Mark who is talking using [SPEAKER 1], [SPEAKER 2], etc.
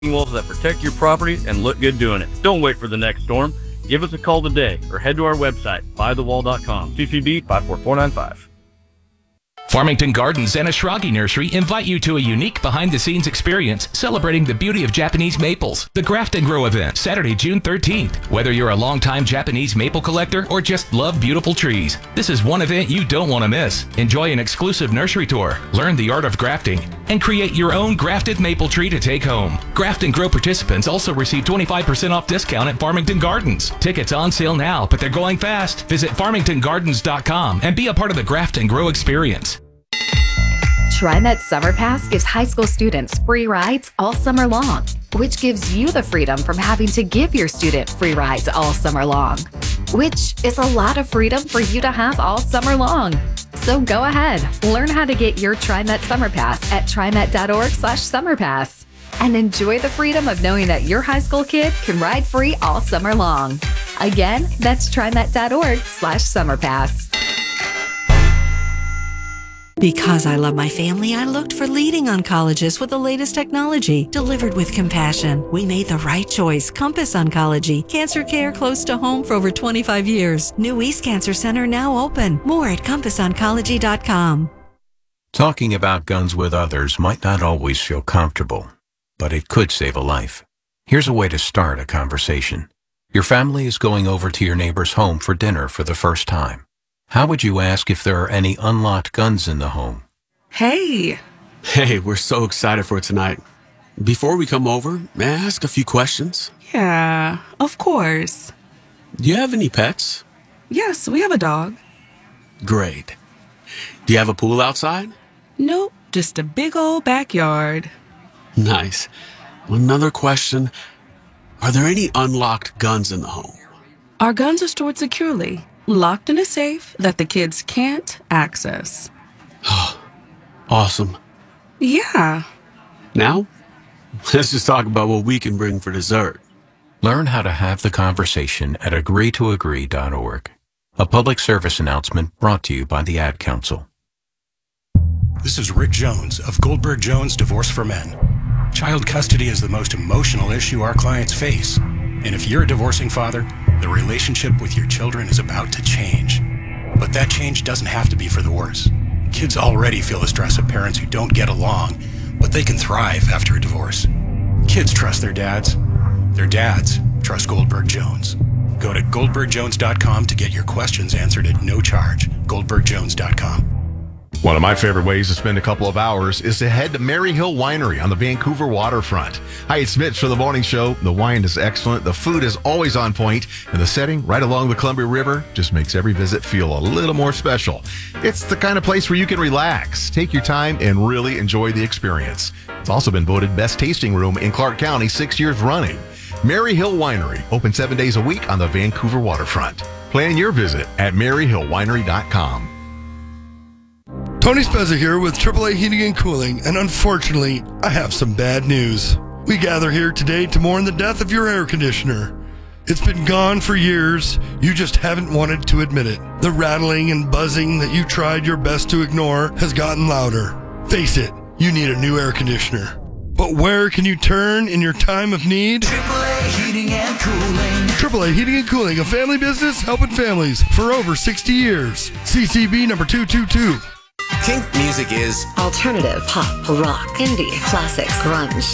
[SPEAKER 1] walls that protect your property and look good doing it. Don't wait for the next storm. Give us a call today or head to our website, buythewall.com. CCB 54495.
[SPEAKER 2] Farmington Gardens and Ashragi Nursery invite you to a unique behind-the-scenes experience celebrating the beauty of Japanese maples. The Graft and Grow event, Saturday, June 13th. Whether you're a longtime Japanese maple collector or just love beautiful trees, this is one event you don't want to miss. Enjoy an exclusive nursery tour, learn the art of grafting, and create your own grafted maple tree to take home. Graft and Grow participants also receive 25% off discount at Farmington Gardens. Tickets on sale now, but they're going fast. Visit farmingtongardens.com and be a part of the Graft and Grow experience.
[SPEAKER 3] TriMet Summer Pass gives high school students free rides all summer long, which gives you the freedom from having to give your student free rides all summer long, which is a lot of freedom for you to have all summer long. So go ahead, learn how to get your TriMet Summer Pass at trimet.org/summerpass and enjoy the freedom of knowing that your high school kid can ride free all summer long. Again, that's trimet.org/summerpass.
[SPEAKER 4] Because I love my family, I looked for leading oncologists with the latest technology, delivered with compassion. We made the right choice. Compass Oncology. Cancer care close to home for over 25 years. New East Cancer Center now open. More at compassoncology.com.
[SPEAKER 5] Talking about guns with others might not always feel comfortable, but it could save a life. Here's a way to start a conversation. Your family is going over to your neighbor's home for dinner for the first time. How would you ask if there are any unlocked guns in the home?
[SPEAKER 6] Hey, we're so excited for tonight. Before we come over, may I ask a few questions?
[SPEAKER 7] Yeah, of course.
[SPEAKER 6] Do you have any pets?
[SPEAKER 7] Yes, we have a dog.
[SPEAKER 6] Great. Do you have a pool outside?
[SPEAKER 7] Nope, just a big old backyard.
[SPEAKER 6] Nice. Another question. Are there any unlocked guns in the home?
[SPEAKER 7] Our guns are stored securely, locked in a safe that the kids can't access.
[SPEAKER 6] Awesome.
[SPEAKER 7] Yeah.
[SPEAKER 6] Now, let's just talk about what we can bring for dessert.
[SPEAKER 5] Learn how to have the conversation at agreetoagree.org. A public service announcement brought to you by the Ad Council.
[SPEAKER 8] This is Rick Jones of Goldberg Jones Divorce for Men. Child custody is the most emotional issue our clients face. And if you're a divorcing father, the relationship with your children is about to change. But that change doesn't have to be for the worse. Kids already feel the stress of parents who don't get along, but they can thrive after a divorce. Kids trust their dads. Their dads trust Goldberg Jones. Go to goldbergjones.com to get your questions answered at no charge. goldbergjones.com.
[SPEAKER 9] One of my favorite ways to spend a couple of hours is to head to Mary Hill Winery on the Vancouver waterfront. Hi, it's Mitch for the morning show. The wine is excellent, the food is always on point, and the setting right along the Columbia River just makes every visit feel a little more special. It's the kind of place where you can relax, take your time, and really enjoy the experience. It's also been voted best tasting room in Clark County 6 years running. Mary Hill Winery, open 7 days a week on the Vancouver waterfront. Plan your visit at maryhillwinery.com.
[SPEAKER 10] Tony Spezza here with AAA Heating and Cooling, and unfortunately, I have some bad news. We gather here today to mourn the death of your air conditioner. It's been gone for years, you just haven't wanted to admit it. The rattling and buzzing that you tried your best to ignore has gotten louder. Face it, you need a new air conditioner. But where can you turn in your time of need?
[SPEAKER 11] AAA Heating and Cooling.
[SPEAKER 10] AAA Heating and Cooling, a family business helping families for over 60 years. CCB number 222.
[SPEAKER 12] Kink music is
[SPEAKER 13] alternative, pop, rock, indie, classics, grunge.